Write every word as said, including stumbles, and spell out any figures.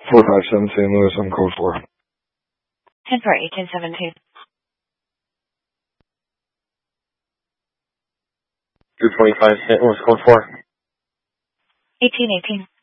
four five seven Saint Louis on code four. ten four eighteen seventeen. two twenty-five Saint Louis code four. eighteen eighteen.